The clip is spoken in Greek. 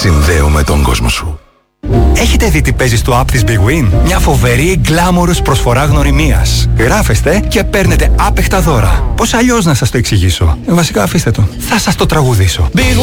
συνδέω με τον κόσμο σου. Έχετε δει τι παίζει στο app της Big Win? Μια φοβερή γκλάμορος προσφορά γνωριμίας. Γράφεστε και παίρνετε άπεχτα δώρα. Πώς αλλιώς να σας το εξηγήσω? Βασικά αφήστε το. Θα σας το τραγουδήσω.